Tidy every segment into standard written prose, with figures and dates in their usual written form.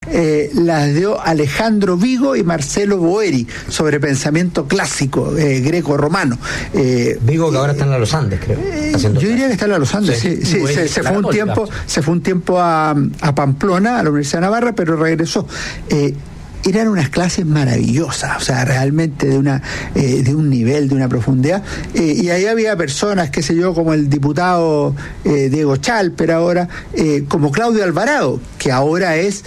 las dio Alejandro Vigo y Marcelo Boeri sobre pensamiento clásico greco-romano. Vigo, que ahora está en Los Andes, creo. Yo diría que está en Los Andes, sí. Se fue un tiempo a Pamplona, a la Universidad de Navarra, pero regresó. Eran unas clases maravillosas, o sea, realmente de un nivel, de una profundidad, y ahí había personas, qué sé yo, como el diputado Diego Chalper ahora, como Claudio Alvarado, que ahora es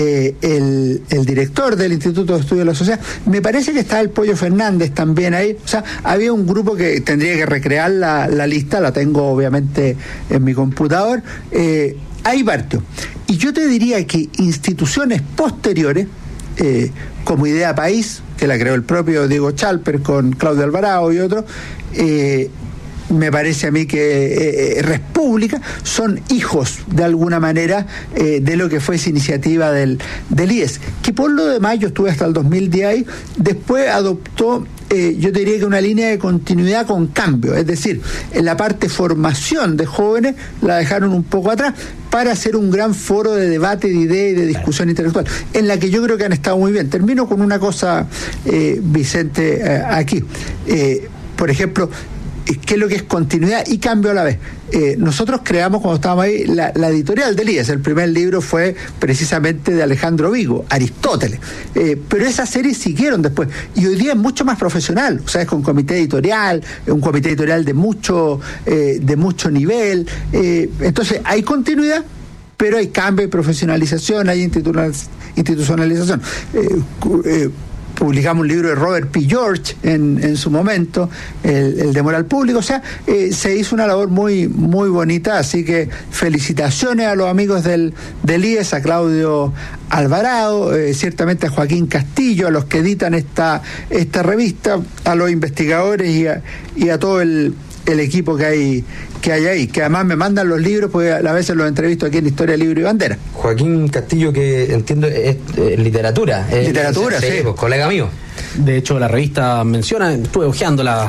el director del Instituto de Estudios de la Sociedad. Me parece que está el Pollo Fernández también ahí, o sea, había un grupo que tendría que recrear la lista, la tengo obviamente en mi computador, ahí partió. Y yo te diría que instituciones posteriores, como Idea País, que la creó el propio Diego Chalper con Claudio Alvarado y otros, me parece a mí que República son hijos de alguna manera de lo que fue esa iniciativa del IES, que por lo demás yo estuve hasta el 2010 ahí, después adoptó yo te diría que una línea de continuidad con cambio, es decir, en la parte formación de jóvenes la dejaron un poco atrás para hacer un gran foro de debate, de ideas y de discusión intelectual, en la que yo creo que han estado muy bien. Termino con una cosa, Vicente, aquí. Por ejemplo, ¿qué es lo que es continuidad y cambio a la vez? Nosotros creamos, cuando estábamos ahí, la editorial del IES. El primer libro fue precisamente de Alejandro Vigo, Aristóteles. Pero esas series siguieron después. Y hoy día es mucho más profesional. O sea, es con comité editorial, un comité editorial de mucho nivel. Entonces, hay continuidad, pero hay cambio y profesionalización, hay institucionalización. Publicamos un libro de Robert P. George en su momento, el de moral pública, o sea, se hizo una labor muy, muy bonita, así que felicitaciones a los amigos del IES, a Claudio Alvarado, ciertamente a Joaquín Castillo, a los que editan esta revista, a los investigadores y a todo el equipo que hay ahí, que además me mandan los libros, porque a veces los entrevisto aquí en Historia, Libro y Bandera. Joaquín Castillo, que entiendo es literatura. Literatura, sí. Pues, colega mío. De hecho, la revista menciona, estuve hojeándola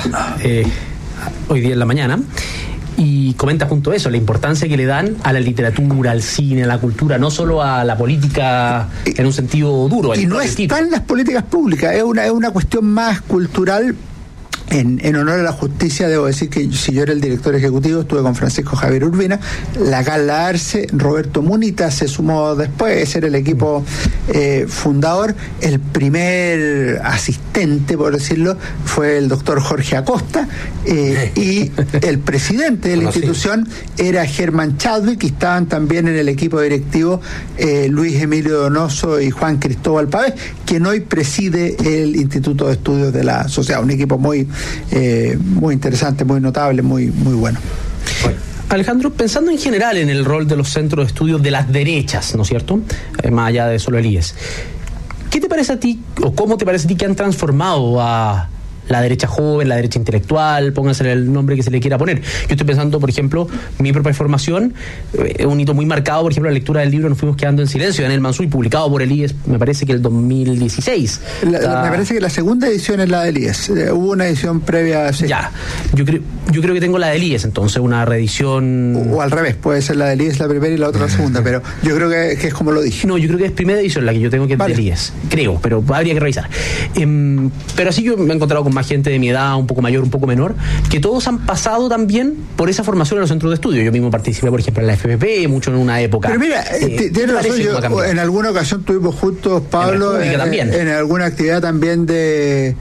hoy día en la mañana, y comenta junto a eso la importancia que le dan a la literatura, al cine, a la cultura, no solo a la política en un sentido duro. Y no están las políticas públicas, es una cuestión más cultural. En honor a la justicia, debo decir que si yo era el director ejecutivo, estuve con Francisco Javier Urbina, la Carla Arce, Roberto Munita se sumó después, ese era el equipo fundador. El primer asistente, por decirlo, fue el doctor Jorge Acosta, y el presidente de la institución era Germán Chadwick, y estaban también en el equipo directivo Luis Emilio Donoso y Juan Cristóbal Pavés, quien hoy preside el Instituto de Estudios de la Sociedad, un equipo muy interesante, muy notable, muy bueno. Alejandro, pensando en general en el rol de los centros de estudios de las derechas, ¿no es cierto? Más allá de solo el IES, ¿qué te parece a ti, o cómo te parece a ti que han transformado a la derecha joven, la derecha intelectual, pónganse el nombre que se le quiera poner? Yo estoy pensando, por ejemplo, mi propia formación, un hito muy marcado, por ejemplo, la lectura del libro Nos fuimos quedando en silencio, Daniel Mansuy, publicado por el IES, me parece que el 2016. Me parece que la segunda edición es la del IES, hubo una edición previa. Sí. Ya, yo creo que tengo la del IES, entonces, una reedición. O al revés, puede ser la del IES la primera y la otra la segunda, pero yo creo que es como lo dije. No, yo creo que es primera edición la que yo tengo, que es del IES, creo, pero habría que revisar. Pero así yo me he encontrado con más gente de mi edad, un poco mayor, un poco menor, que todos han pasado también por esa formación en los centros de estudio. Yo mismo participé, por ejemplo, en la FPP, mucho en una época. Pero mira, tienes razón, yo en alguna ocasión estuvimos juntos, Pablo, en alguna actividad también de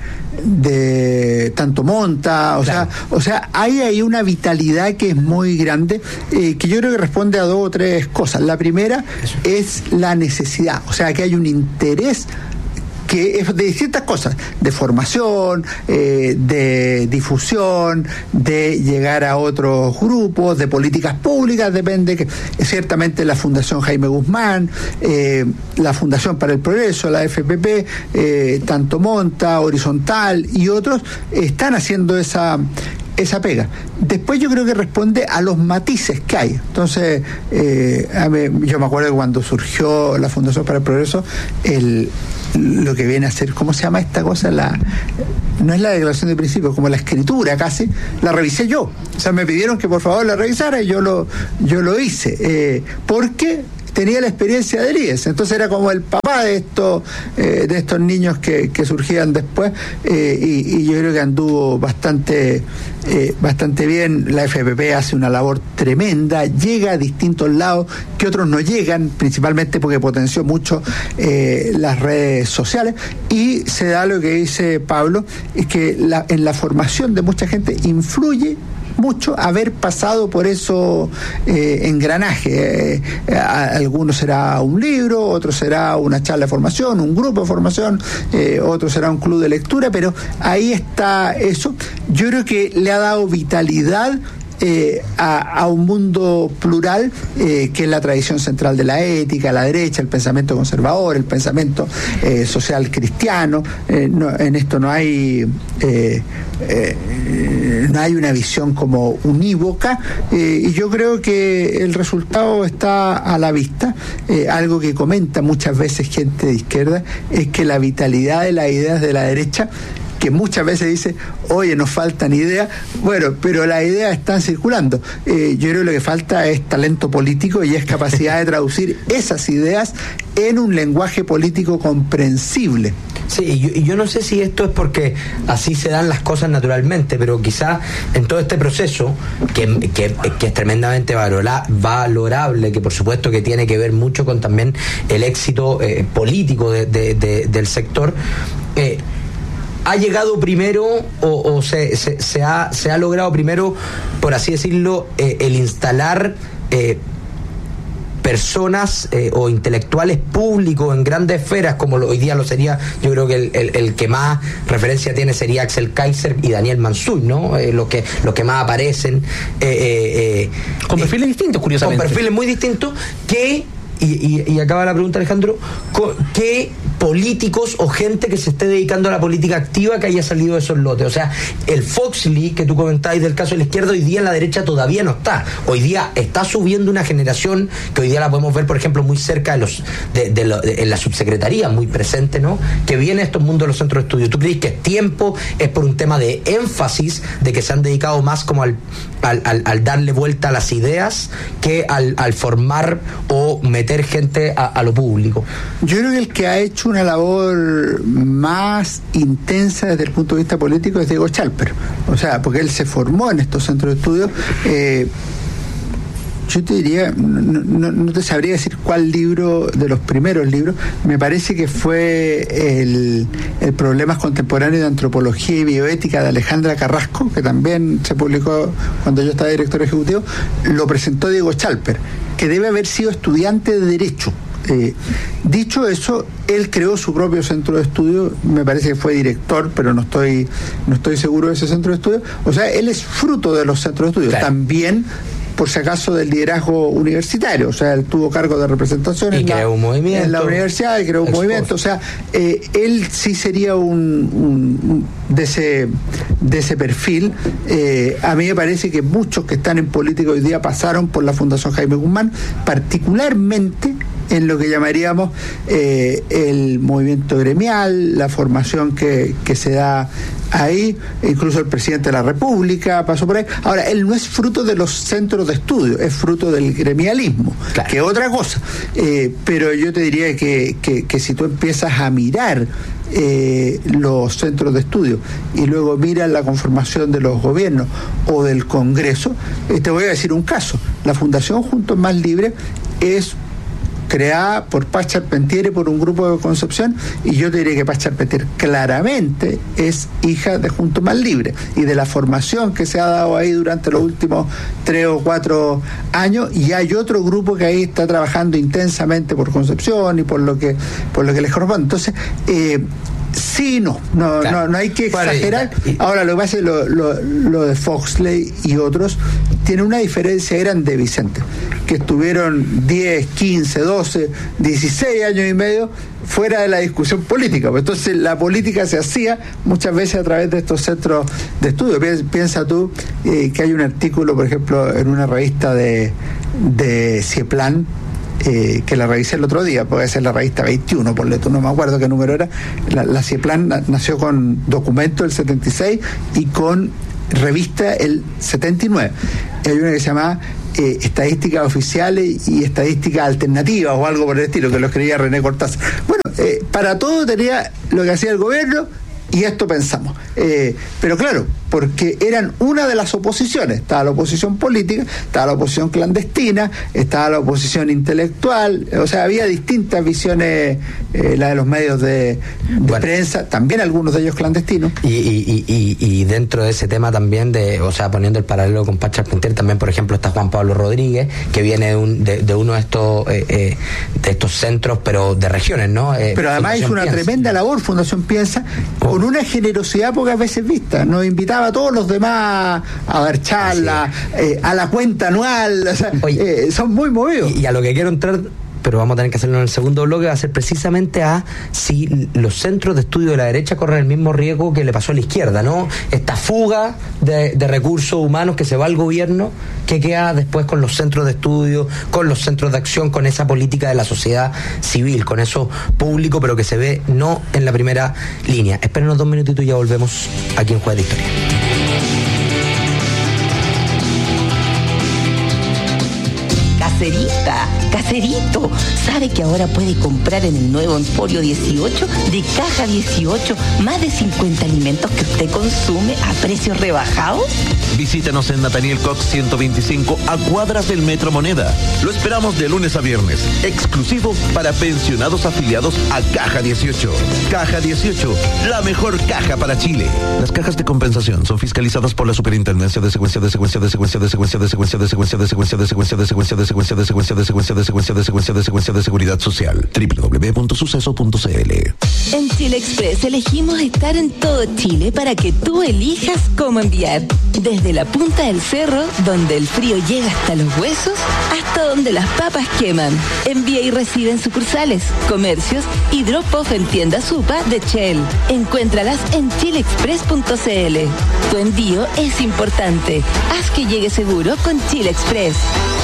Tanto Monta, o sea, hay una vitalidad que es muy grande, que yo creo que responde a 2 o 3 cosas. La primera es la necesidad, o sea, que hay un interés que es de distintas cosas, de formación, de difusión, de llegar a otros grupos, de políticas públicas, depende, que ciertamente la Fundación Jaime Guzmán, la Fundación para el Progreso, la FPP, Tanto Monta, Horizontal y otros, están haciendo esa pega. Después yo creo que responde a los matices que hay. Entonces, yo me acuerdo que cuando surgió la Fundación para el Progreso, lo que viene a ser, ¿cómo se llama esta cosa? No es la declaración de principios, como la escritura casi, la revisé yo. O sea, me pidieron que por favor la revisara y yo lo hice. Porque tenía la experiencia del IES, entonces era como el papá de estos niños que surgían después, y yo creo que anduvo bastante bien. La FPP hace una labor tremenda, llega a distintos lados que otros no llegan, principalmente porque potenció mucho las redes sociales, y se da lo que dice Pablo, es que en la formación de mucha gente influye mucho haber pasado por eso engranaje. Algunos será un libro, otro será una charla de formación, un grupo de formación, otro será un club de lectura, pero ahí está eso. Yo creo que le ha dado vitalidad a un mundo plural, que es la tradición central de la ética, la derecha, el pensamiento conservador, el pensamiento social cristiano. En esto no hay una visión como unívoca, y yo creo que el resultado está a la vista. Algo que comenta muchas veces gente de izquierda es que la vitalidad de las ideas de la derecha, que muchas veces dice, oye, nos faltan ideas, bueno, pero las ideas están circulando. Yo creo que lo que falta es talento político y es capacidad de traducir esas ideas en un lenguaje político comprensible. Sí, y yo no sé si esto es porque así se dan las cosas naturalmente, pero quizás en todo este proceso, que es tremendamente valorable, que por supuesto que tiene que ver mucho con también el éxito político del sector, ha llegado primero o se ha logrado primero, por así decirlo, el instalar personas o intelectuales públicos en grandes esferas, como hoy día lo sería. Yo creo que el que más referencia tiene sería Axel Kaiser y Daniel Mansuy, ¿no? Los que más aparecen. Con perfiles distintos, curiosamente. Con perfiles muy distintos que... Y acaba la pregunta, Alejandro, ¿qué políticos o gente que se esté dedicando a la política activa que haya salido de esos lotes? O sea, el Foxley que tú comentáis del caso de la izquierda, hoy día en la derecha todavía no está. Hoy día está subiendo una generación que hoy día la podemos ver, por ejemplo, muy cerca en la subsecretaría, muy presente, ¿no? Que viene a estos mundos de los centros de estudio. ¿Tú crees que es tiempo, es por un tema de énfasis, de que se han dedicado más como al darle vuelta a las ideas que al formar o meter gente a lo público? Yo creo que el que ha hecho una labor más intensa desde el punto de vista político es Diego Chalper, o sea, porque él se formó en estos centros de estudio. Yo te diría, no te sabría decir cuál libro de los primeros libros, me parece que fue el Problemas Contemporáneos de Antropología y Bioética de Alejandra Carrasco, que también se publicó cuando yo estaba director ejecutivo. Lo presentó Diego Chalper, que debe haber sido estudiante de Derecho. Dicho eso, él creó su propio centro de estudio, me parece que fue director, pero no estoy seguro de ese centro de estudio. O sea, él es fruto de los centros de estudio, claro. También, por si acaso, del liderazgo universitario. O sea, él tuvo cargo de representación en la universidad, y creó un movimiento. O sea, él sí sería de ese perfil. A mí me parece que muchos que están en política hoy día pasaron por la Fundación Jaime Guzmán, particularmente en lo que llamaríamos el movimiento gremial, la formación que se da ahí. Incluso el presidente de la República pasó por ahí. Ahora, él no es fruto de los centros de estudio, es fruto del gremialismo, claro, que es otra cosa. Pero yo te diría que si tú empiezas a mirar los centros de estudio y luego miras la conformación de los gobiernos o del Congreso, te voy a decir un caso. La Fundación Juntos Más Libres es creada por Paz Charpentier, por un grupo de Concepción, y yo te diría que Paz Charpentier claramente es hija de Juntos Más Libres y de la formación que se ha dado ahí durante los últimos 3 o 4 años, y hay otro grupo que ahí está trabajando intensamente por Concepción y por lo que les corresponde. Entonces, sí, no hay que exagerar. Ahora, lo que pasa es lo de Foxley y otros tiene una diferencia grande, Vicente, que estuvieron 10, 15, 12, 16 años y medio fuera de la discusión política. Entonces la política se hacía muchas veces a través de estos centros de estudio. Piensa tú que hay un artículo, por ejemplo, en una revista de Cieplan, que la revisé el otro día, puede ser la revista 21, por tú, no me acuerdo qué número era. La Cieplan nació con documento el 76 y con revista el 79. Hay una que se llama estadísticas oficiales y estadísticas alternativas o algo por el estilo, que lo escribía René Cortázar. Bueno, para todo tenía lo que hacía el gobierno, y esto pensamos. Pero claro, porque eran una de las oposiciones. Estaba la oposición política, estaba la oposición clandestina, estaba la oposición intelectual. O sea, había distintas visiones, la de los medios de prensa, también algunos de ellos clandestinos. Y dentro de ese tema también, poniendo el paralelo con Paz Charpentier, también, por ejemplo, está Juan Pablo Rodríguez, que viene de uno de estos centros, pero de regiones, ¿no? Pero además hizo una tremenda labor Fundación Piensa, con una generosidad pocas veces vista. Nos invitaba a todos los demás a dar charlas, a la cuenta anual. O sea, son muy movidos. Y a lo que quiero entrar, pero vamos a tener que hacerlo en el segundo bloque, va a ser precisamente a si los centros de estudio de la derecha corren el mismo riesgo que le pasó a la izquierda, ¿no? Esta fuga de recursos humanos que se va al gobierno, que queda después con los centros de estudio, con los centros de acción, con esa política de la sociedad civil, con eso público, pero que se ve no en la primera línea. Espérenos 2 minutitos y ya volvemos aquí en Jueves de Historia. Caserito, ¿sabe que ahora puede comprar en el nuevo Emporio 18 de Caja 18 más de 50 alimentos que usted consume a precios rebajados? Visítenos en Nathaniel Cox 125 a cuadras del Metro Moneda. Lo esperamos de lunes a viernes, exclusivo para pensionados afiliados a Caja 18. Caja 18, la mejor caja para Chile. Las cajas de compensación son fiscalizadas por la Superintendencia de Seguridad Social. www.suceso.cl. En Chile Express elegimos estar en todo Chile para que tú elijas cómo enviar. Desde la punta del cerro, donde el frío llega hasta los huesos, hasta donde las papas queman. Envía y recibe en sucursales, comercios y drop-off en tiendas UPA de Shell. Encuéntralas en chileexpress.cl. Tu envío es importante. Haz que llegue seguro con Chile Express.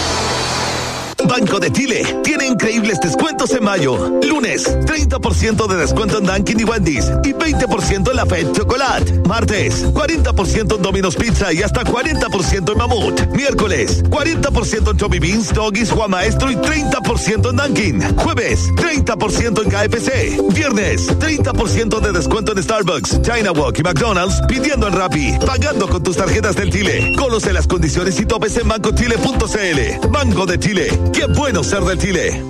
Banco de Chile tiene increíbles descuentos en mayo. Lunes, 30% de descuento en Dunkin' y Wendy's y 20% en la Fed Chocolate. Martes, 40% en Domino's Pizza y hasta 40% en Mamut. Miércoles, 40% en Chubby Beans, Doggies, Juan Maestro y 30% en Dunkin'. Jueves, 30% en KFC. Viernes, 30% de descuento en Starbucks, China Walk y McDonald's, pidiendo en Rappi, pagando con tus tarjetas del Chile. Conoce las condiciones y topes en bancochile.cl. Banco de Chile. ¡Qué bueno ser del Chile!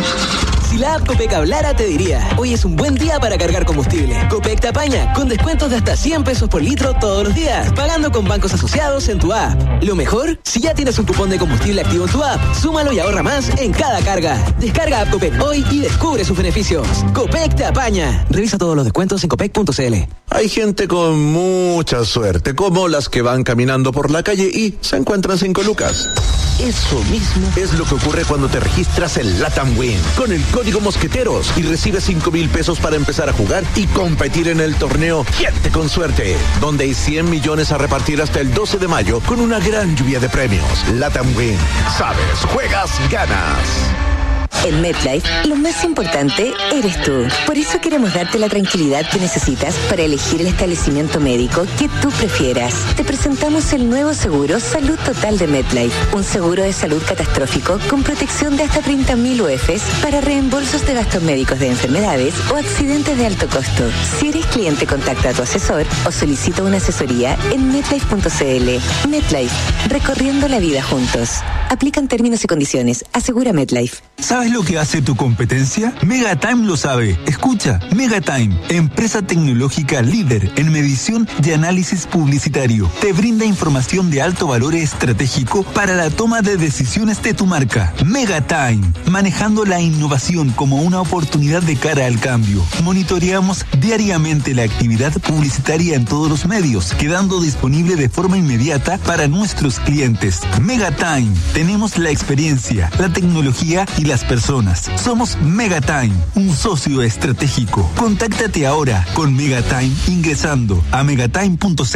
Si la app Copec hablara, te diría: hoy es un buen día para cargar combustible. Copec te apaña con descuentos de hasta 100 pesos por litro todos los días, pagando con bancos asociados en tu app. Lo mejor, si ya tienes un cupón de combustible activo en tu app, súmalo y ahorra más en cada carga. Descarga app Copec hoy y descubre sus beneficios. Copec te apaña. Revisa todos los descuentos en copec.cl. Hay gente con mucha suerte, como las que van caminando por la calle y se encuentran 5 lucas. Eso mismo es lo que ocurre cuando te registras en LATAM Win con el código Mosqueteros y recibes 5,000 pesos para empezar a jugar y competir en el torneo Gente con Suerte, donde hay 100 millones a repartir hasta el 12 de mayo con una gran lluvia de premios. LATAM Win. Sabes, juegas, ganas. En MetLife, lo más importante eres tú. Por eso queremos darte la tranquilidad que necesitas para elegir el establecimiento médico que tú prefieras. Te presentamos el nuevo seguro Salud Total de MetLife, un seguro de salud catastrófico con protección de hasta 30.000 UFs para reembolsos de gastos médicos de enfermedades o accidentes de alto costo. Si eres cliente, contacta a tu asesor o solicita una asesoría en MetLife.cl. MetLife, recorriendo la vida juntos. Aplican términos y condiciones. Asegura MetLife. ¿Sabes lo que hace tu competencia? Megatime lo sabe. Escucha, Megatime, empresa tecnológica líder en medición y análisis publicitario. Te brinda información de alto valor estratégico para la toma de decisiones de tu marca. Megatime, manejando la innovación como una oportunidad de cara al cambio. Monitoreamos diariamente la actividad publicitaria en todos los medios, quedando disponible de forma inmediata para nuestros clientes. Megatime, tenemos la experiencia, la tecnología y las personas. Somos Megatime, un socio estratégico. Contáctate ahora con Megatime ingresando a megatime.cl.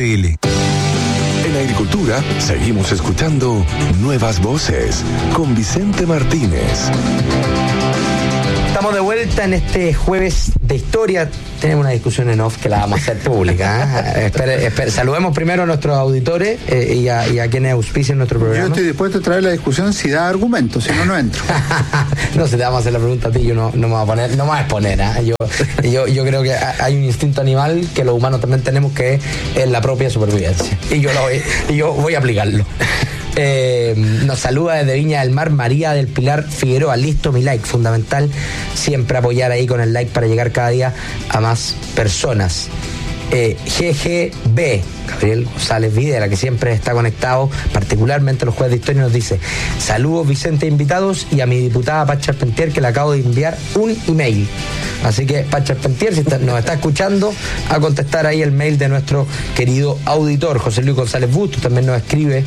En agricultura, seguimos escuchando Nuevas Voces con Vicente Martínez. Estamos de vuelta en este jueves de historia. Tenemos una discusión en off que la vamos a hacer pública. Saludemos primero a nuestros auditores y a quienes auspician nuestro programa. Yo estoy dispuesto a traer la discusión si da argumentos, si no, no entro. No, si te vamos a hacer la pregunta a ti, yo no me voy a poner, no me voy a exponer. Yo creo que hay un instinto animal que los humanos también tenemos, que es la propia supervivencia. Y yo voy a aplicarlo. Nos saluda desde Viña del Mar María del Pilar Figueroa. Listo mi like, fundamental siempre apoyar ahí con el like para llegar cada día a más personas. GGB Gabriel González Videla, que siempre está conectado, particularmente los jueves de historia, nos dice: saludos Vicente invitados, y a mi diputada Paz Charpentier, que le acabo de enviar un email. Así que Paz Charpentier, si nos está escuchando, a contestar ahí el mail de nuestro querido auditor. José Luis González Bustos también nos escribe,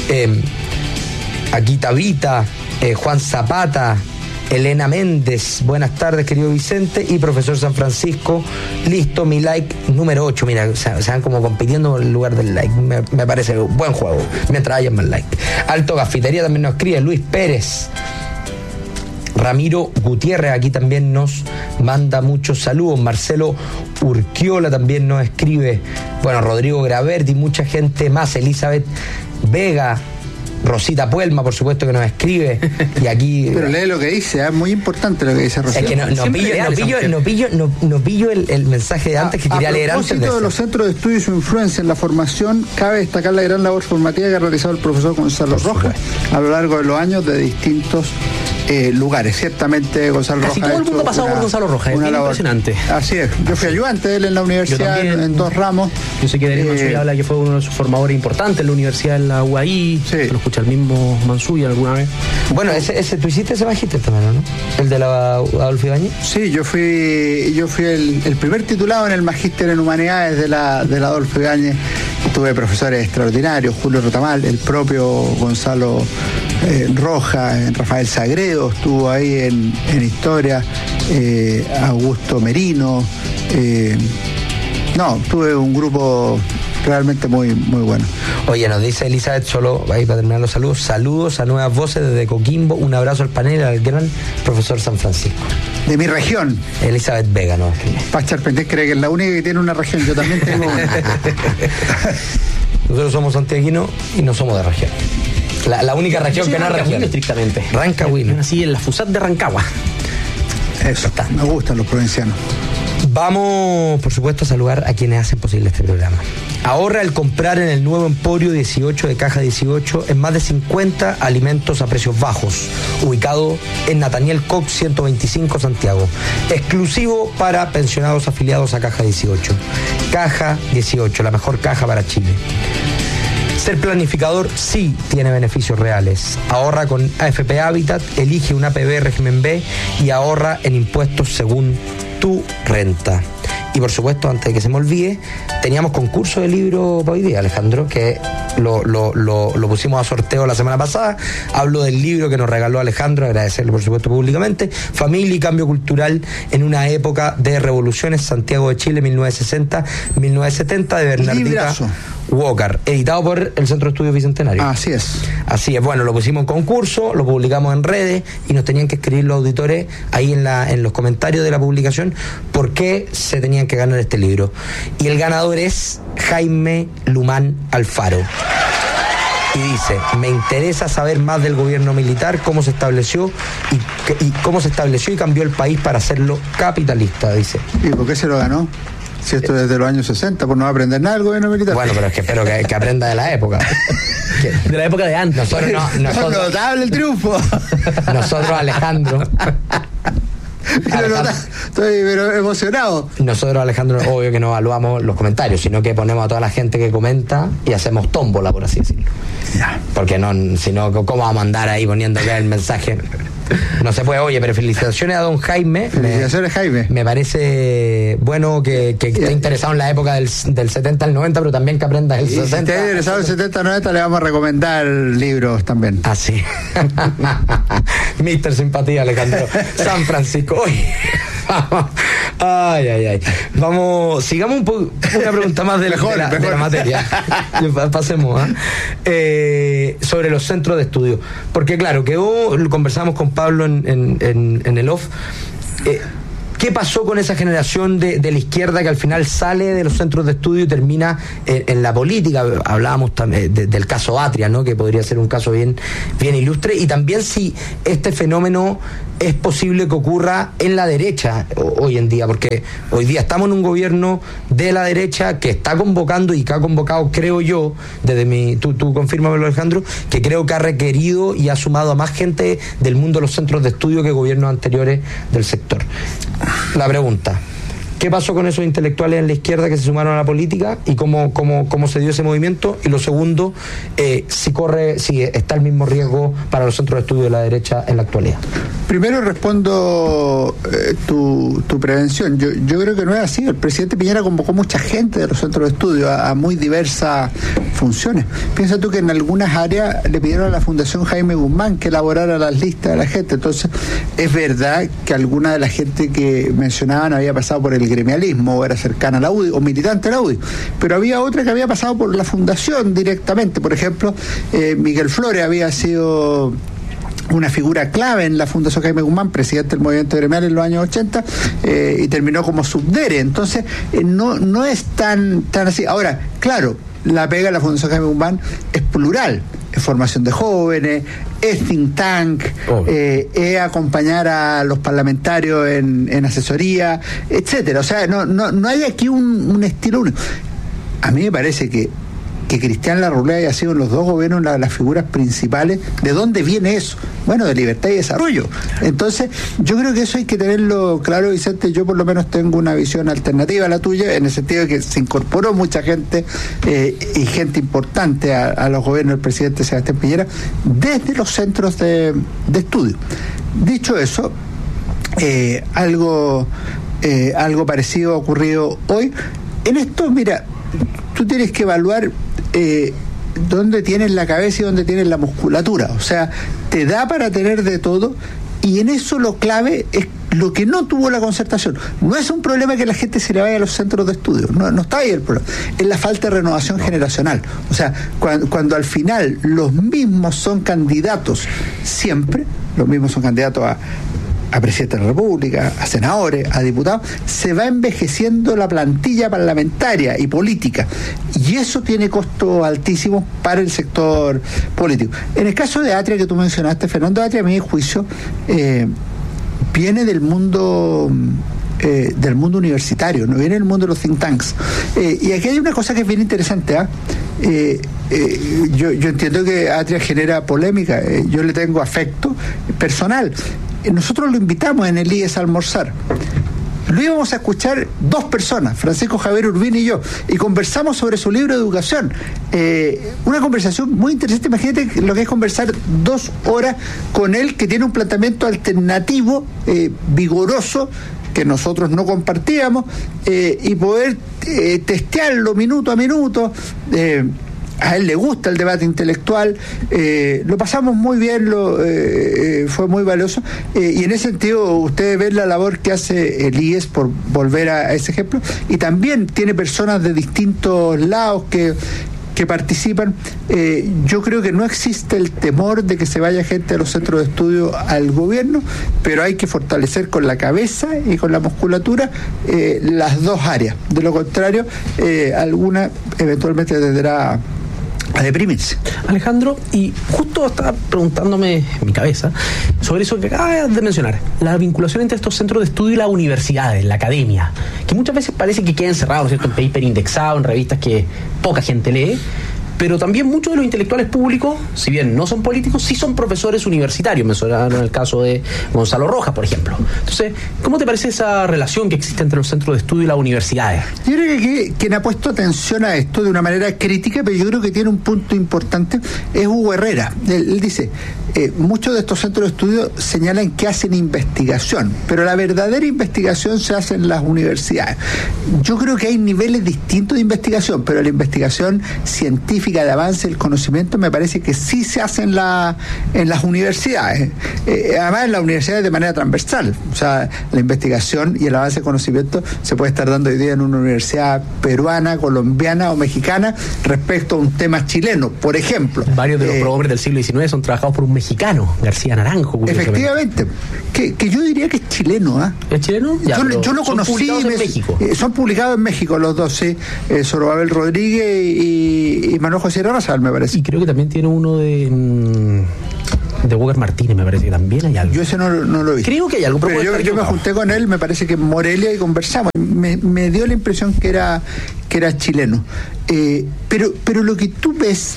aquí Tabita, Juan Zapata, Elena Méndez, buenas tardes querido Vicente, y profesor San Francisco, listo mi like número 8. Mira, se van como compitiendo por el lugar del like, me parece un buen juego, mientras haya más like. Alto Gafitería también nos escribe, Luis Pérez. Ramiro Gutiérrez aquí también nos manda muchos saludos. Marcelo Urquiola también nos escribe. Bueno, Rodrigo Graverdi, mucha gente más. Elizabeth Vega, Rosita Puelma, por supuesto, que nos escribe. Y aquí. Pero lee lo que dice, es muy importante lo que dice Rosita. Es que no pillo el mensaje de antes que quería leer antes. A propósito de los centros de estudio y su influencia en la formación, cabe destacar la gran labor formativa que ha realizado el profesor Gonzalo Rojas a lo largo de los años de distintos lugares. Ciertamente Gonzalo Rojas. Casi todo el mundo ha pasado por Gonzalo Rojas, es bien impresionante. Así es, yo fui ayudante de él en la universidad en 2 ramos. Yo sé que Daniel Mansuy habla que fue uno de sus formadores importantes en la universidad de la UAI. Sí. Lo escucha el mismo Mansuy alguna vez. Bueno, tú hiciste ese magíster también, ¿no? El de la Adolfo Ibáñez. Sí, yo fui el primer titulado en el magíster en humanidades de la Adolfo Ibáñez. Tuve profesores extraordinarios, Julio Rotamal, el propio Gonzalo Rojas, Rafael Sagredo estuvo ahí en historia, Augusto Merino. Tuve un grupo realmente muy, muy bueno. Oye, nos dice Elizabeth, solo ahí para terminar los saludos a Nuevas Voces desde Coquimbo, un abrazo al panel, al gran profesor San Francisco. De mi región. Elizabeth Vega, ¿no? Paz Charpentier cree que es la única que tiene una región, yo también tengo una. Nosotros somos santiaguinos y no somos de región. La única región que no es región. Estrictamente. Rancagüino. Así en la FUSAT de Rancagua. Eso está. Me gustan los provincianos. Vamos, por supuesto, a saludar a quienes hacen posible este programa. Ahorra al comprar en el nuevo Emporio 18 de Caja 18 en más de 50 alimentos a precios bajos, ubicado en Nathaniel Cox 125 Santiago, exclusivo para pensionados afiliados a Caja 18. Caja 18, la mejor caja para Chile. Ser planificador sí tiene beneficios reales. Ahorra con AFP Habitat, elige un APB régimen B y ahorra en impuestos según tu renta. Y por supuesto, antes de que se me olvide, teníamos concurso de libro para hoy día, Alejandro, que lo pusimos a sorteo la semana pasada. Hablo del libro que nos regaló Alejandro, agradecerle por supuesto públicamente, Familia y Cambio Cultural en una época de revoluciones, Santiago de Chile, 1960-1970, de Bernardita Librazo. Walker, editado por el Centro de Estudios Bicentenario. Así es. Así es, bueno, lo pusimos en concurso, lo publicamos en redes y nos tenían que escribir los auditores ahí en los comentarios de la publicación por qué se tenían que ganar este libro. Y el ganador es Jaime Lumán Alfaro. Y dice: me interesa saber más del gobierno militar, cómo se estableció y cambió el país para hacerlo capitalista, dice. ¿Y por qué se lo ganó? Si esto es desde los años 60, por no aprender nada del gobierno militar. Bueno, pero es que espero que aprenda de la época. De la época de antes. Nosotros notable el triunfo. Nosotros, Alejandro. Estoy emocionado. Nosotros, Alejandro, obvio que no evaluamos los comentarios, sino que ponemos a toda la gente que comenta y hacemos tómbola, por así decirlo. Ya. Porque si no, ¿cómo vamos a andar ahí poniendo acá el mensaje? No se puede. Oye, pero felicitaciones a don Jaime. Felicitaciones, Jaime. Me parece bueno que esté interesado en la época del 70 al 90, pero también que aprenda el 60. Si esté interesado en el 70 al 90, le vamos a recomendar libros también. Ah, sí. Mister Simpatía, Alejandro. San Francisco. Oye. Ay. Vamos, sigamos una pregunta más de la materia. Pasemos, sobre los centros de estudio. Porque claro, conversamos con Pablo en el off. ¿Qué pasó con esa generación de la izquierda que al final sale de los centros de estudio y termina en la política? Hablábamos también del caso Atria, ¿no? Que podría ser un caso bien ilustre, y también si este fenómeno es posible que ocurra en la derecha hoy en día, porque hoy día estamos en un gobierno de la derecha que está convocando y que ha convocado, creo yo, tú confírmamelo, Alejandro, que creo que ha requerido y ha sumado a más gente del mundo de los centros de estudio que gobiernos anteriores del sector. La pregunta: ¿qué pasó con esos intelectuales en la izquierda que se sumaron a la política y cómo se dio ese movimiento? Y lo segundo, si está el mismo riesgo para los centros de estudio de la derecha en la actualidad. Primero respondo tu prevención. Yo creo que no es así. El presidente Piñera convocó mucha gente de los centros de estudio a muy diversas funciones. Piensa tú que en algunas áreas le pidieron a la Fundación Jaime Guzmán que elaborara las listas de la gente. Entonces, es verdad que alguna de la gente que mencionaban había pasado por el gremialismo, o era cercana a la UDI, o militante de la UDI, pero había otra que había pasado por la fundación directamente. Por ejemplo, Miguel Flores había sido una figura clave en la Fundación Jaime Guzmán, presidente del movimiento gremial en los años 80, y terminó como subdere. Entonces, no es tan así. Ahora, claro, la pega de la Fundación Jaime Guzmán es plural. Es formación de jóvenes, es think tank, es acompañar a los parlamentarios en asesoría, etcétera. O sea, no hay aquí un estilo único. A mí me parece que Cristian Larroulé haya sido en los dos gobiernos las figuras principales. ¿De dónde viene eso? Bueno, de libertad y desarrollo. Entonces, yo creo que eso hay que tenerlo claro, Vicente. Yo por lo menos tengo una visión alternativa a la tuya, en el sentido de que se incorporó mucha gente y gente importante a los gobiernos del presidente Sebastián Piñera desde los centros de estudio. Dicho eso, algo parecido ha ocurrido hoy. En esto, mira, tú tienes que evaluar dónde tienes la cabeza y dónde tienes la musculatura. O sea, te da para tener de todo, y en eso lo clave es lo que no tuvo la concertación. No es un problema que la gente se le vaya a los centros de estudio, no está ahí el problema, es la falta de renovación generacional. O sea, cuando al final los mismos son candidatos siempre, los mismos son candidatos a presidente de la República, a senadores, a diputados, se va envejeciendo la plantilla parlamentaria y política, y eso tiene costos altísimos para el sector político. En el caso de Atria que tú mencionaste, Fernando Atria, a mi juicio, viene del mundo universitario, no viene del mundo de los think tanks. Y aquí hay una cosa que es bien interesante. Yo entiendo que Atria genera polémica, yo le tengo afecto personal. Nosotros lo invitamos en el IES a almorzar. Lo íbamos a escuchar dos personas, Francisco Javier Urbina y yo, y conversamos sobre su libro de educación. Una conversación muy interesante. Imagínate lo que es conversar 2 horas con él, que tiene un planteamiento alternativo, vigoroso, que nosotros no compartíamos, y poder testearlo minuto a minuto. A él le gusta el debate intelectual, lo pasamos muy bien, fue muy valioso, y en ese sentido ustedes ven la labor que hace el IES, por volver a ese ejemplo, y también tiene personas de distintos lados que participan. Yo creo que no existe el temor de que se vaya gente a los centros de estudio al gobierno, pero hay que fortalecer con la cabeza y con la musculatura las dos áreas. De lo contrario, alguna eventualmente tendrá a deprimirse. Alejandro, y justo estaba preguntándome en mi cabeza sobre eso que acabas de mencionar, la vinculación entre estos centros de estudio y las universidades, la academia, que muchas veces parece que queda encerrado, ¿no es cierto?, en paper indexado, en revistas que poca gente lee, pero también muchos de los intelectuales públicos, si bien no son políticos, sí son profesores universitarios. Mencionaron el caso de Gonzalo Rojas, por ejemplo. Entonces, ¿cómo te parece esa relación que existe entre los centros de estudio y las universidades? Yo creo que quien ha puesto atención a esto de una manera crítica, pero yo creo que tiene un punto importante, es Hugo Herrera. Él dice, muchos de estos centros de estudio señalan que hacen investigación, pero la verdadera investigación se hace en las universidades. Yo creo que hay niveles distintos de investigación, pero la investigación científica científica, de avance del conocimiento, me parece que sí se hace en las universidades. Además, en las universidades de manera transversal. O sea, la investigación y el avance del conocimiento se puede estar dando hoy día en una universidad peruana, colombiana o mexicana respecto a un tema chileno, por ejemplo. Varios de los prohombres del siglo XIX son trabajados por un mexicano, García Naranjo. Efectivamente, que yo diría que es chileno. ¿Es chileno? Ya, yo lo conocí. Publicados en México. Son publicados en México los dos, sí. Zorobabel Rodríguez y Manuel José Razal, me parece. Y creo que también tiene uno de Walker Martínez, me parece que también hay algo. Yo ese no lo vi. Creo que hay algo. Pero yo me junté con él, me parece que en Morelia, y conversamos. Me dio la impresión que era chileno. Pero lo que tú ves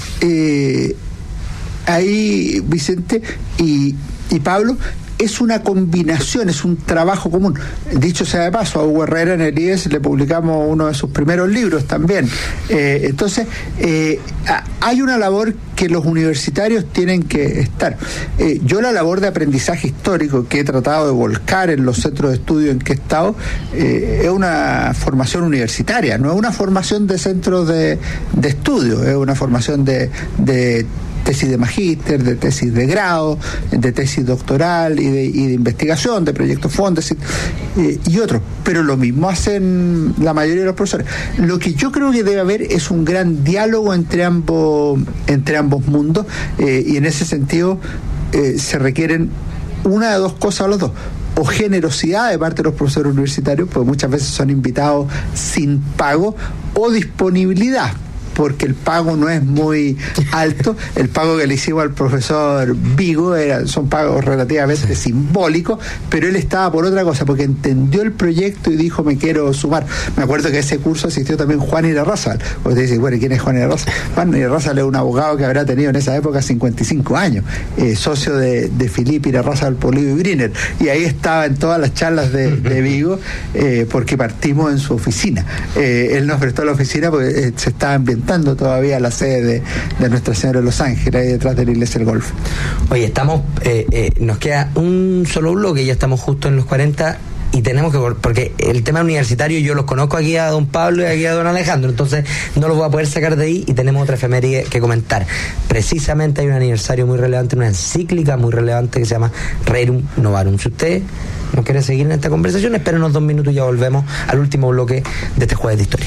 ahí, Vicente y Pablo, es una combinación, es un trabajo común. Dicho sea de paso, a Hugo Herrera en el IES le publicamos uno de sus primeros libros también. Entonces, hay una labor que los universitarios tienen que estar. Yo la labor de aprendizaje histórico que he tratado de volcar en los centros de estudio en que he estado, es una formación universitaria, no es una formación de centros de estudio, es una formación de tesis de magíster, de tesis de grado, de tesis doctoral y de investigación, de proyectos fondos y otros. Pero lo mismo hacen la mayoría de los profesores. Lo que yo creo que debe haber es un gran diálogo entre ambos mundos, y en ese sentido se requieren una de dos cosas a los dos: o generosidad de parte de los profesores universitarios, porque muchas veces son invitados sin pago, o disponibilidad, porque el pago no es muy alto. El pago que le hicimos al profesor Vigo son pagos relativamente simbólicos, pero él estaba por otra cosa, porque entendió el proyecto y dijo: me quiero sumar. Me acuerdo que a ese curso asistió también Juan Irarrázaval. Usted dice, bueno, ¿quién es Juan Irarrázaval? Juan Irarrázaval es un abogado que habrá tenido en esa época 55 años, socio de Filipe Irarrázaval, Polido y Briner, y ahí estaba en todas las charlas de Vigo, porque partimos en su oficina. Él nos prestó la oficina porque se estaba ambientando todavía la sede de Nuestra Señora de Los Ángeles, ahí detrás de la iglesia del Golfo. Oye, nos queda un solo bloque, ya estamos justo en los 40 y tenemos que, porque el tema universitario yo los conozco aquí a don Pablo y aquí a don Alejandro, entonces no los voy a poder sacar de ahí, y tenemos otra efeméride que comentar. Precisamente hay un aniversario muy relevante, una encíclica muy relevante que se llama Rerum Novarum. Si usted no quiere seguir en esta conversación, esperen unos 2 minutos y ya volvemos al último bloque de este Jueves de Historia.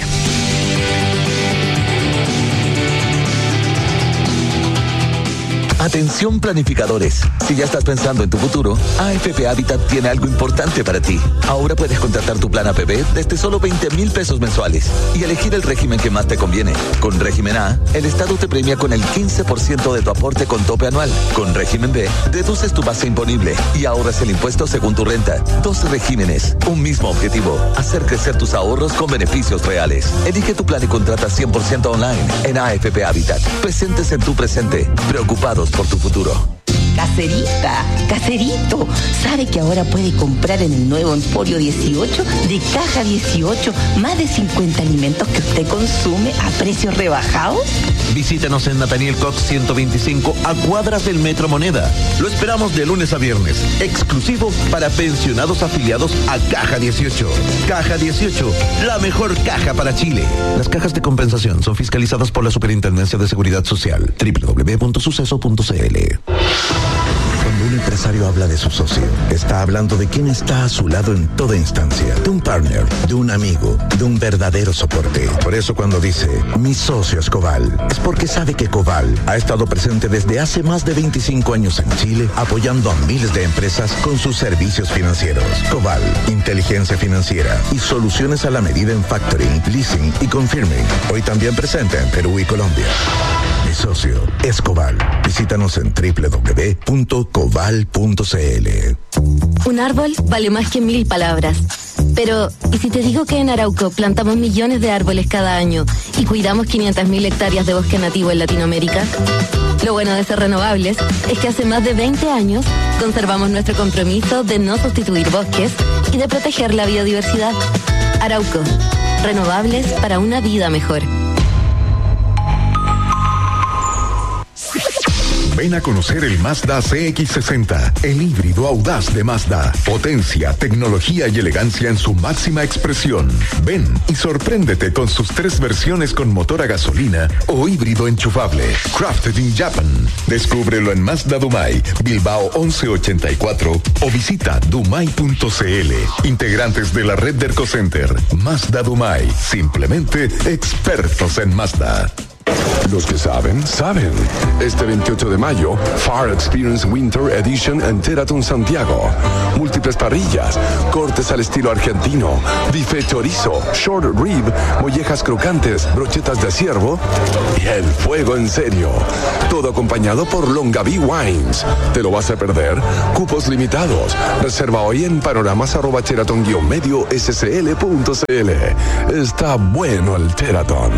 Atención planificadores, si ya estás pensando en tu futuro, AFP Habitat tiene algo importante para ti. Ahora puedes contratar tu plan APB desde solo 20,000 pesos mensuales y elegir el régimen que más te conviene. Con régimen A, el Estado te premia con el 15% de tu aporte con tope anual. Con régimen B, deduces tu base imponible y ahorras el impuesto según tu renta. 2 regímenes, un mismo objetivo: hacer crecer tus ahorros con beneficios reales. Elige tu plan y contrata 100% online en AFP Habitat. Presentes en tu presente, preocupados por tu futuro. Caserito, ¿sabe que ahora puede comprar en el nuevo Emporio 18 de Caja 18 más de 50 alimentos que usted consume a precios rebajados? Visítenos en Nathaniel Cox 125, a cuadras del Metro Moneda. Lo esperamos de lunes a viernes, exclusivo para pensionados afiliados a Caja 18. Caja 18, la mejor caja para Chile. Las cajas de compensación son fiscalizadas por la Superintendencia de Seguridad Social. www.suceso.cl. Cuando un empresario habla de su socio, está hablando de quien está a su lado en toda instancia, de un partner, de un amigo, de un verdadero soporte. Por eso cuando dice, mi socio es Coval, es porque sabe que Coval ha estado presente desde hace más de 25 años en Chile, apoyando a miles de empresas con sus servicios financieros. Coval, inteligencia financiera y soluciones a la medida en factoring, leasing y confirming. Hoy también presente en Perú y Colombia. Mi socio es Coval. Visítanos en www.coval.cl. Un árbol vale más que 1000 palabras. Pero, ¿y si te digo que en Arauco plantamos millones de árboles cada año y cuidamos 500.000 hectáreas de bosque nativo en Latinoamérica? Lo bueno de ser renovables es que hace más de 20 años conservamos nuestro compromiso de no sustituir bosques y de proteger la biodiversidad. Arauco, renovables para una vida mejor. Ven a conocer el Mazda CX-60, el híbrido audaz de Mazda. Potencia, tecnología y elegancia en su máxima expresión. Ven y sorpréndete con sus 3 versiones con motor a gasolina o híbrido enchufable. Crafted in Japan. Descúbrelo en Mazda Dumai, Bilbao 1184 o visita dumai.cl. Integrantes de la red de Ercocenter. Mazda Dumai. Simplemente expertos en Mazda. Los que saben, saben. Este 28 de mayo, Far Experience Winter Edition en Teraton Santiago. Múltiples parrillas, cortes al estilo argentino, bife chorizo, short rib, mollejas crocantes, brochetas de ciervo y el fuego en serio. Todo acompañado por Longaví Wines. ¿Te lo vas a perder? Cupos limitados. Reserva hoy en panoramas@teraton-scl.cl. Está bueno el Teraton.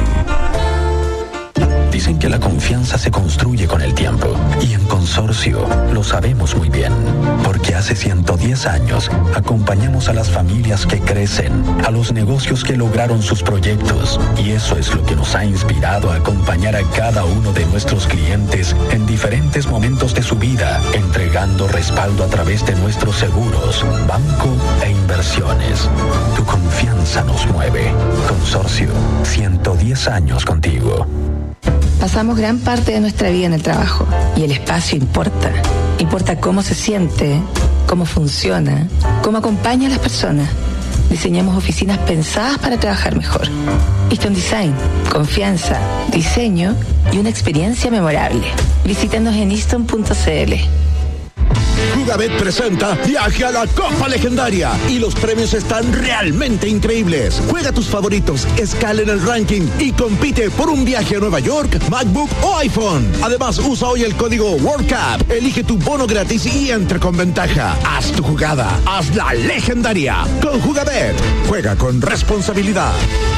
Dicen que la confianza se construye con el tiempo y en Consorcio lo sabemos muy bien, porque hace 110 años acompañamos a las familias que crecen, a los negocios que lograron sus proyectos, y eso es lo que nos ha inspirado a acompañar a cada uno de nuestros clientes en diferentes momentos de su vida, entregando respaldo a través de nuestros seguros, banco e inversiones. Tu confianza nos mueve. Consorcio, 110 años contigo. Pasamos gran parte de nuestra vida en el trabajo y el espacio importa. Importa cómo se siente, cómo funciona, cómo acompaña a las personas. Diseñamos oficinas pensadas para trabajar mejor. Easton Design, confianza, diseño y una experiencia memorable. Visítanos en easton.cl. Jugabet presenta Viaje a la Copa Legendaria y los premios están realmente increíbles. Juega tus favoritos, escala en el ranking y compite por un viaje a Nueva York, MacBook o iPhone. Además, usa hoy el código WorldCup, elige tu bono gratis y entra con ventaja. Haz tu jugada, hazla legendaria. Con Jugabet, juega con responsabilidad.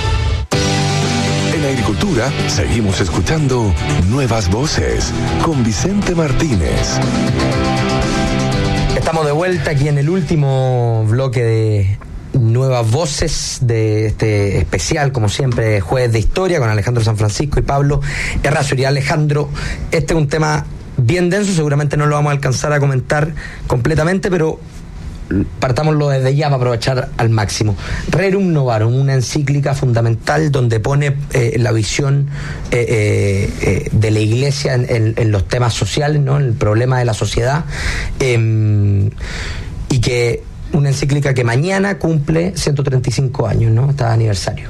En Agricultura seguimos escuchando Nuevas Voces con Vicente Martínez. Estamos de vuelta aquí en el último bloque de Nuevas Voces de este especial, como siempre, Jueves de Historia, con Alejandro San Francisco y Pablo Errázuriz. Alejandro, este es un tema bien denso, seguramente no lo vamos a alcanzar a comentar completamente, pero partámoslo desde ya para aprovechar al máximo. Rerum Novarum, una encíclica fundamental donde pone la visión de la Iglesia en los temas sociales, ¿no? En el problema de la sociedad, y que una encíclica que mañana cumple 135 años, ¿no? Está de aniversario.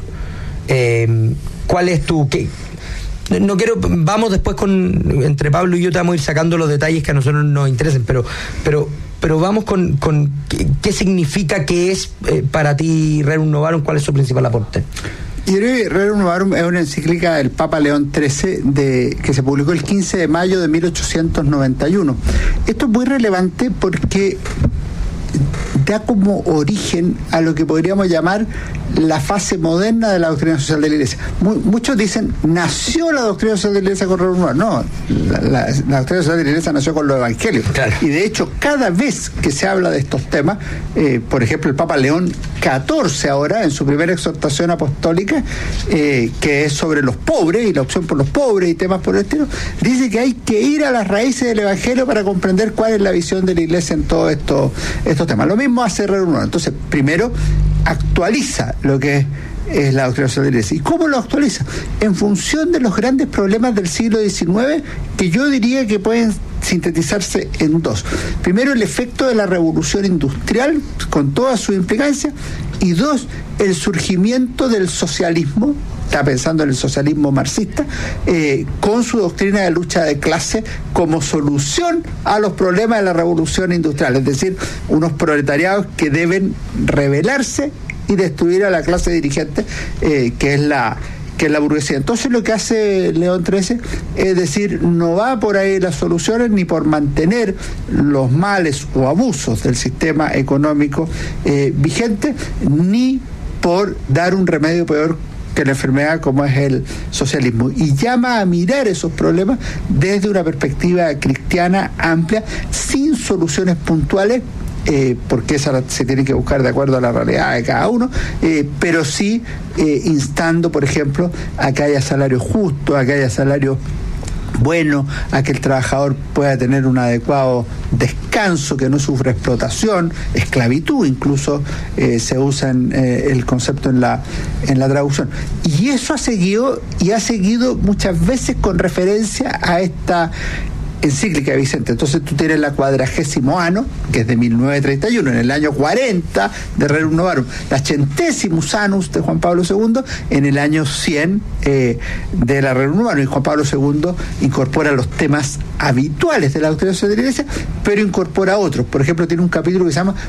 ¿Cuál es tu...? No quiero, vamos después entre Pablo y yo te vamos a ir sacando los detalles que a nosotros nos interesen, pero vamos con qué significa, qué es para ti Rerum Novarum, cuál es su principal aporte. Yo creo que Rerum Novarum es una encíclica del Papa León XIII que se publicó el 15 de mayo de 1891. Esto es muy relevante porque da como origen a lo que podríamos llamar la fase moderna de la doctrina social de la Iglesia. Muchos dicen, nació la doctrina social de la Iglesia con Rerum Novarum. No, la doctrina social de la Iglesia nació con los evangelios. Claro. Y de hecho, cada vez que se habla de estos temas, por ejemplo, el Papa León XIV ahora, en su primera exhortación apostólica, que es sobre los pobres y la opción por los pobres y temas por el estilo, dice que hay que ir a las raíces del evangelio para comprender cuál es la visión de la Iglesia en todos estos temas. Lo mismo hace Rerum Novarum. Entonces, primero, actualiza lo que es la doctrina social de la Iglesia. ¿Y cómo lo actualiza? En función de los grandes problemas del siglo XIX, que yo diría que pueden sintetizarse en dos. Primero, el efecto de la revolución industrial, con toda su implicancia, y dos, el surgimiento del socialismo. Está pensando en el socialismo marxista, con su doctrina de lucha de clase como solución a los problemas de la revolución industrial, es decir, unos proletariados que deben rebelarse y destruir a la clase dirigente, que es la burguesía. Entonces lo que hace León XIII es decir, no va por ahí las soluciones ni por mantener los males o abusos del sistema económico vigente, ni por dar un remedio peor que la enfermedad como es el socialismo, y llama a mirar esos problemas desde una perspectiva cristiana amplia, sin soluciones puntuales, porque esa se tiene que buscar de acuerdo a la realidad de cada uno, pero sí instando, por ejemplo, a que haya salarios justos, a que haya salarios bueno, a que el trabajador pueda tener un adecuado descanso, que no sufra explotación, esclavitud, incluso se usa el concepto en la traducción. Y eso ha seguido muchas veces con referencia a esta encíclica de Vicente. Entonces tú tienes la 40º Anno, que es de 1931, en el año 40 de Rerum Novarum, la 100º Annus de Juan Pablo II, en el año 100 de la Rerum Novarum, y Juan Pablo II incorpora los temas habituales de la doctrina social de la Iglesia, pero incorpora otros. Por ejemplo, tiene un capítulo que se llama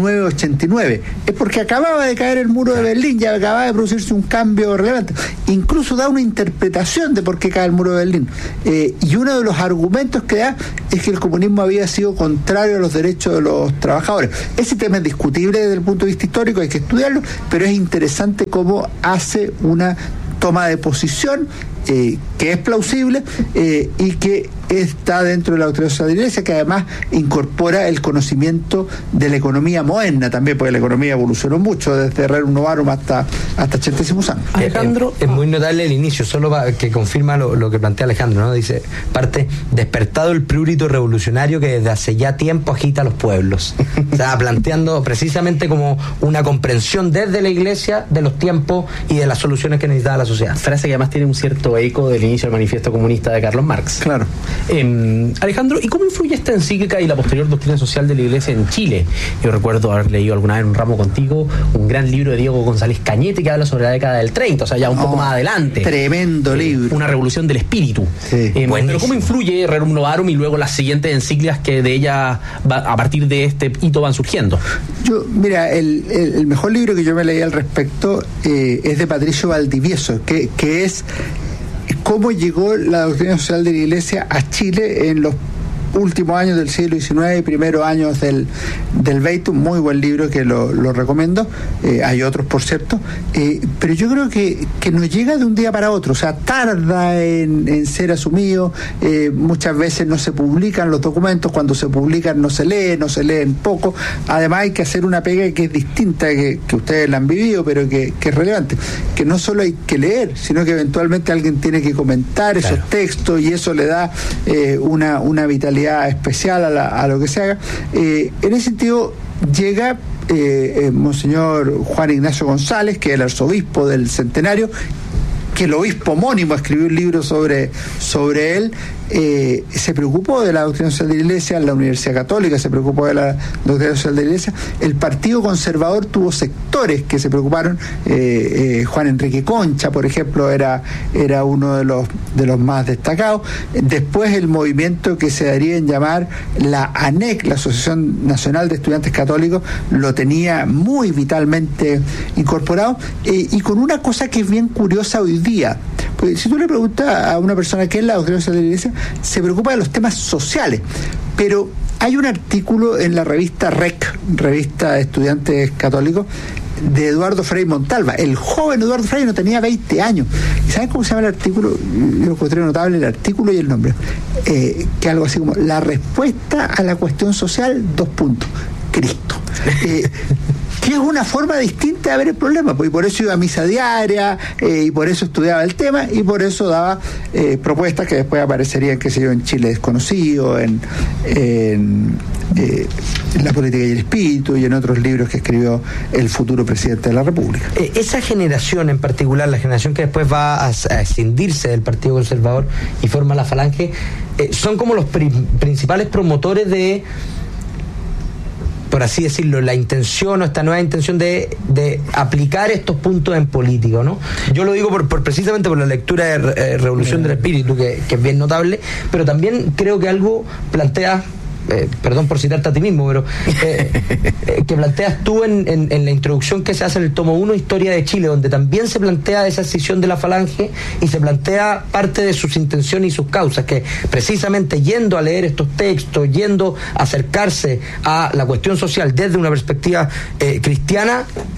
1989. Es porque acababa de caer el muro de Berlín, ya acababa de producirse un cambio relevante. Incluso da una interpretación de por qué cae el muro de Berlín. Y uno de los argumentos que da es que el comunismo había sido contrario a los derechos de los trabajadores. Ese tema es discutible desde el punto de vista histórico, hay que estudiarlo, pero es interesante cómo hace una toma de posición que es plausible y que está dentro de la doctrina social de la Iglesia, que además incorpora el conocimiento de la economía moderna también, porque la economía evolucionó mucho desde Rerum Novarum hasta 80º Anno. Alejandro, es muy notable el inicio, solo que confirma lo que plantea Alejandro, ¿no? Dice, parte, despertado el prurito revolucionario que desde hace ya tiempo agita a los pueblos. O sea, planteando precisamente como una comprensión desde la Iglesia de los tiempos y de las soluciones que necesitaba la sociedad. Frase que además tiene un cierto eco del inicio del manifiesto comunista de Carlos Marx. Claro. Alejandro, ¿y cómo influye esta encíclica y la posterior doctrina social de la Iglesia en Chile? Yo recuerdo haber leído alguna vez en un ramo contigo un gran libro de Diego González Cañete que habla sobre la década del 30, o sea, ya un poco más adelante. Tremendo libro. Una revolución del espíritu. Sí, pero ¿cómo influye Rerum Novarum y luego las siguientes encíclicas que de ella, a partir de este hito, van surgiendo? Mira, el mejor libro que yo me leí al respecto es de Patricio Valdivieso, que es cómo llegó la doctrina social de la Iglesia a Chile en los últimos años del siglo XIX y primeros años del XX. Un muy buen libro que lo recomiendo. Hay otros, por cierto, pero yo creo que nos llega de un día para otro, o sea, tarda en ser asumido. Muchas veces no se publican los documentos, cuando se publican no se leen poco. Además hay que hacer una pega que es distinta, que ustedes la han vivido, pero que es relevante, que no solo hay que leer, sino que eventualmente alguien tiene que comentar esos textos, y eso le da una vitalidad especial a lo que se haga. En ese sentido llega Monseñor Juan Ignacio González, que es el arzobispo del Centenario, que el obispo homónimo escribió un libro sobre él. Se preocupó de la doctrina social de la Iglesia, la Universidad Católica se preocupó de la doctrina social de la Iglesia, el Partido Conservador tuvo sectores que se preocuparon. Juan Enrique Concha, por ejemplo, era uno de los más destacados. Después el movimiento que se daría en llamar la ANEC, la Asociación Nacional de Estudiantes Católicos, lo tenía muy vitalmente incorporado, y con una cosa que es bien curiosa hoy día. Pues si tú le preguntas a una persona qué es la doctrina social de la Iglesia, se preocupa de los temas sociales, pero hay un artículo en la revista REC, revista de estudiantes católicos, de Eduardo Frei Montalva. El joven Eduardo Frei no tenía 20 años. ¿Y saben cómo se llama el artículo? Yo lo encontré notable, el artículo y el nombre. Que algo así como: la respuesta a la cuestión social, Cristo. Que es una forma distinta de ver el problema, y por eso iba a misa diaria, y por eso estudiaba el tema, y por eso daba propuestas que después aparecerían, qué sé yo, en Chile Desconocido, en La política y el espíritu, y en otros libros que escribió el futuro presidente de la República. Esa generación en particular, la generación que después va a escindirse del Partido Conservador y forma la Falange, son como los principales promotores de, por así decirlo, la intención o esta nueva intención de aplicar estos puntos en política, ¿no? Yo lo digo precisamente por la lectura de Revolución del Espíritu, que es bien notable, pero también creo que algo plantea, perdón por citarte a ti mismo, pero que planteas tú en la introducción que se hace en el tomo 1, Historia de Chile, donde también se plantea esa escisión de la Falange y se plantea parte de sus intenciones y sus causas, que precisamente yendo a leer estos textos, yendo a acercarse a la cuestión social desde una perspectiva cristiana,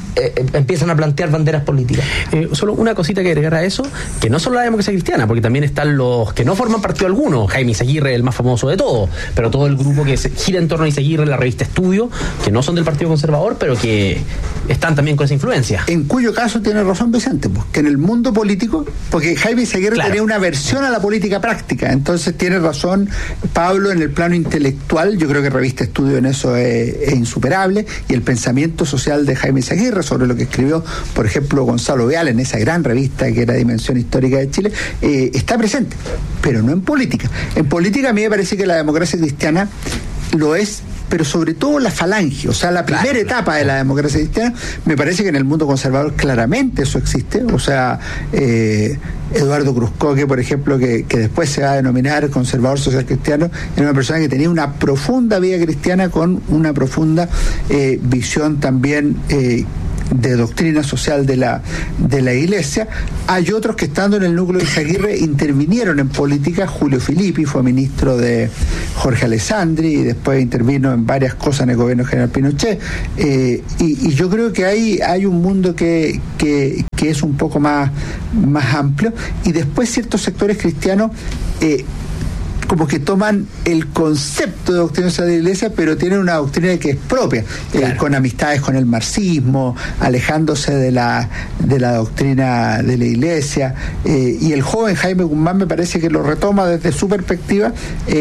empiezan a plantear banderas políticas. Solo una cosita que agregar a eso, que no solo la democracia cristiana, porque también están los que no forman partido alguno, Jaime Izaguirre, el más famoso de todos, pero todo el grupo que gira en torno a Izaguirre, la revista Estudio, que no son del Partido Conservador, pero que están también con esa influencia. En cuyo caso tiene razón Vicente, pues, que en el mundo político, porque Jaime Izaguirre tenía una versión a la política práctica, entonces tiene razón Pablo en el plano intelectual. Yo creo que revista Estudio en eso es insuperable, y el pensamiento social de Jaime Izaguirre sobre lo que escribió, por ejemplo, Gonzalo Veal en esa gran revista que era Dimensión Histórica de Chile, está presente, pero no en política. En política a mí me parece que la democracia cristiana lo es, pero sobre todo la falange, o sea, la primera etapa de la democracia cristiana. Me parece que en el mundo conservador claramente eso existe, o sea, Eduardo Cruzcoque, por ejemplo, que después se va a denominar conservador social cristiano, era una persona que tenía una profunda vida cristiana con una profunda visión también de doctrina social de la Iglesia. Hay otros que, estando en el núcleo de Izaguirre, intervinieron en política. Julio Filippi fue ministro de Jorge Alessandri y después intervino en varias cosas en el gobierno general Pinochet, y yo creo que hay un mundo que es un poco más amplio, y después ciertos sectores cristianos como que toman el concepto de doctrina social de la Iglesia, pero tienen una doctrina que es propia, con amistades con el marxismo, alejándose de la doctrina de la Iglesia, y el joven Jaime Guzmán me parece que lo retoma desde su perspectiva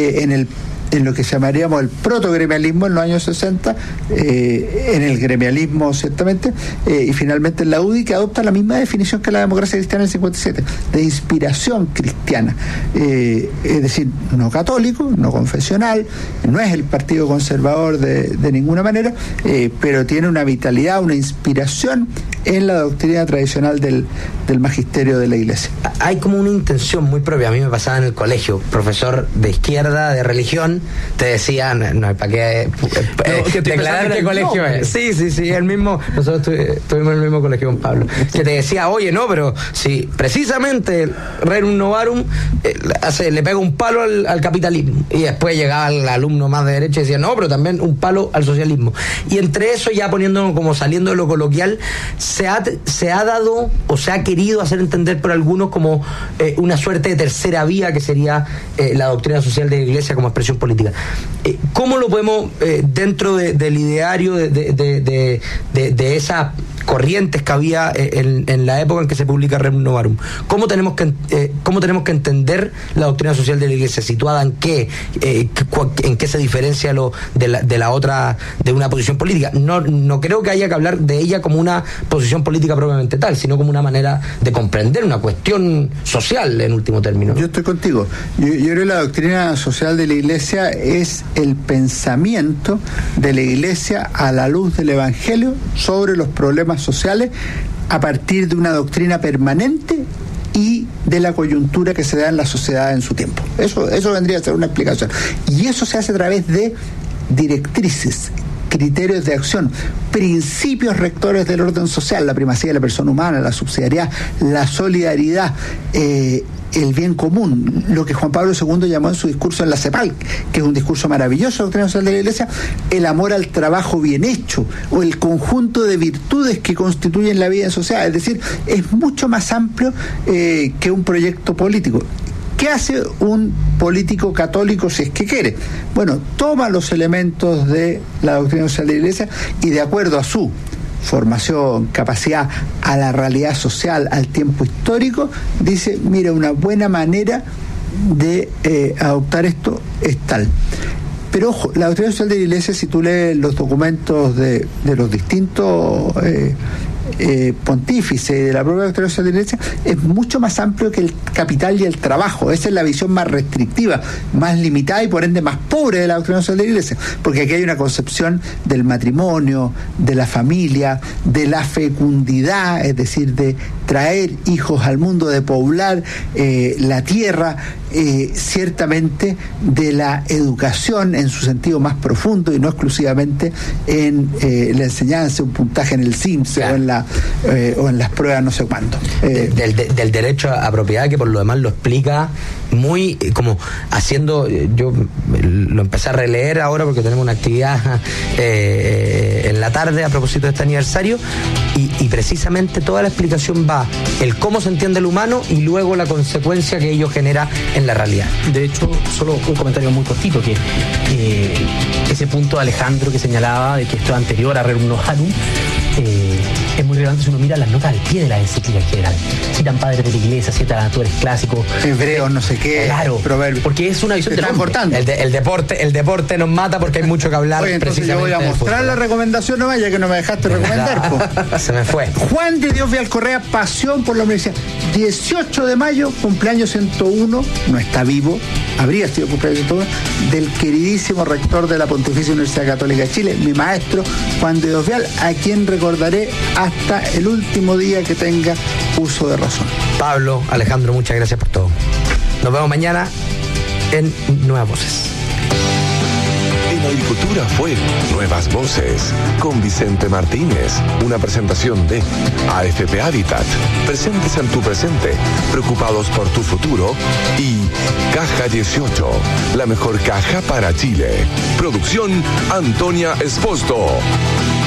en lo que llamaríamos el protogremialismo en los años 60, en el gremialismo ciertamente, y finalmente en la UDI, que adopta la misma definición que la democracia cristiana del 57, de inspiración cristiana, es decir, no católico, no confesional, no es el partido conservador de ninguna manera, pero tiene una vitalidad, una inspiración en la doctrina tradicional del magisterio de la Iglesia. Hay como una intención muy propia. A mí me pasaba en el colegio, profesor de izquierda, de religión, te decían, no hay para qué declarar qué colegio es. Sí, el mismo, nosotros estuvimos en el mismo colegio con Pablo, que te decía, oye, no, pero si precisamente Rerum Novarum le pega un palo al capitalismo, y después llegaba el alumno más de derecha y decía, no, pero también un palo al socialismo, y entre eso, ya poniéndolo como saliendo de lo coloquial, se ha dado o se ha querido hacer entender por algunos como una suerte de tercera vía, que sería la doctrina social de la Iglesia como expresión política. ¿Cómo lo podemos, dentro del ideario de esas corrientes que había en la época en que se publica Rerum Novarum, cómo tenemos que entender la doctrina social de la Iglesia, situada en qué se diferencia de una posición política? No creo que haya que hablar de ella como una posición política propiamente tal, sino como una manera de comprender una cuestión social en último término. Yo estoy contigo. Yo creo que la doctrina social de la Iglesia es el pensamiento de la Iglesia a la luz del Evangelio sobre los problemas sociales, a partir de una doctrina permanente y de la coyuntura que se da en la sociedad en su tiempo. Eso vendría a ser una explicación. Y eso se hace a través de directrices, criterios de acción, principios rectores del orden social, la primacía de la persona humana, la subsidiariedad, la solidaridad, el bien común, lo que Juan Pablo II llamó en su discurso en la CEPAL, que es un discurso maravilloso de doctrina social de la Iglesia, el amor al trabajo bien hecho, o el conjunto de virtudes que constituyen la vida en sociedad. Es decir, es mucho más amplio que un proyecto político. ¿Qué hace un político católico si es que quiere? Bueno, toma los elementos de la doctrina social de la Iglesia y, de acuerdo a su formación, capacidad, a la realidad social, al tiempo histórico, dice, mira, una buena manera de adoptar esto es tal. Pero ojo, la doctrina social de la Iglesia, si tú lees los documentos de los distintos pontífice de la propia doctrina social de la Iglesia, es mucho más amplio que el capital y el trabajo. Esa es la visión más restrictiva, más limitada y por ende más pobre de la doctrina social de la Iglesia, porque aquí hay una concepción del matrimonio, de la familia, de la fecundidad, es decir, de traer hijos al mundo, de poblar la tierra, ciertamente de la educación en su sentido más profundo y no exclusivamente en la enseñanza, un puntaje en el SIMS, claro, o en las pruebas no sé cuánto. Del derecho a propiedad, que por lo demás lo explica muy como haciendo, yo lo empecé a releer ahora porque tenemos una actividad en la tarde a propósito de este aniversario, y precisamente toda la explicación va el cómo se entiende el humano y luego la consecuencia que ello genera en la realidad. De hecho, solo un comentario muy cortito, que ese punto de Alejandro que señalaba de que esto es anterior a Rerum Novarum, es muy relevante si uno mira las notas al pie de la encíclica en general. Citan padres de la iglesia, citan autores clásicos, hebreos, no sé qué, claro, proverbios, porque es una visión de importante. El deporte nos mata porque hay mucho que hablar. Oye, entonces precisamente yo voy a mostrar la recomendación nomás, ya que no me dejaste recomendar. Se me fue. Juan de Dios Vial Correa, pasión por la universidad. 18 de mayo, cumpleaños 101, no está vivo, habría sido cumpleaños 101, del queridísimo rector de la Pontificia Universidad Católica de Chile, mi maestro Juan de Dios Vial, a quien recordaré hasta el último día que tenga uso de razón. Pablo, Alejandro, muchas gracias por todo. Nos vemos mañana en Nuevas Voces. En Agricultura fue Nuevas Voces con Vicente Martínez, una presentación de AFP Habitat, presentes en tu presente, preocupados por tu futuro, y Caja 18, la mejor caja para Chile. Producción Antonia Esposto.